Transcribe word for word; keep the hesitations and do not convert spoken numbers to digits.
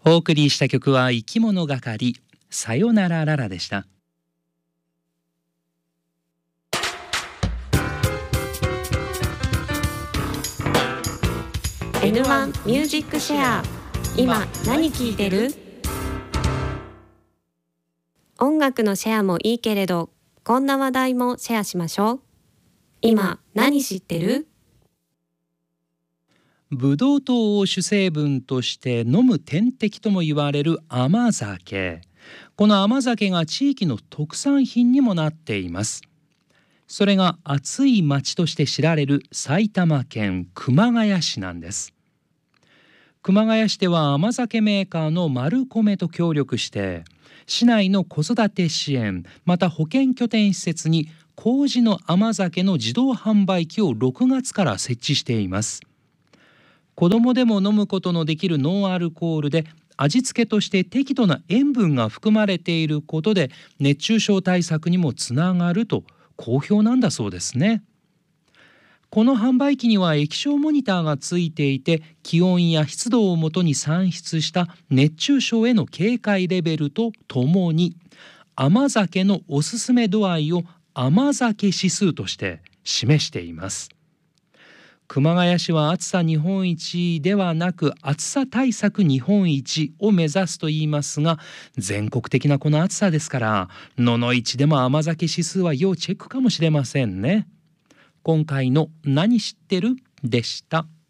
お送りした曲は生き物係さよならララでした。 エヌワン ミュージックシェア、今何聴いてる？音楽のシェアもいいけれど、こんな話題もシェアしましょう。今何知ってる？ ブドウ糖を主成分として飲む天敵とも言われる甘酒。この甘酒が地域の特産品にもなっています。それが暑い町として知られる埼玉県熊谷市なんです。熊谷市では甘酒メーカーの丸米と協力して市内の子育て支援また保健拠点施設に麹の甘酒の自動販売機をろくがつから設置しています。子どもでも飲むことのできるノンアルコールで味付けとして適度な塩分が含まれていることで熱中症対策にもつながると好評なんだそうですね。この販売機には液晶モニターがついていて気温や湿度をもとに算出した熱中症への警戒レベルとともに甘酒のおすすめ度合いを甘酒指数として示しています。熊谷市は暑さ日本一ではなく暑さ対策日本一を目指すと言いますが、全国的なこの暑さですから野々市でも甘酒指数は要チェックかもしれませんね。今回の何知ってるでした。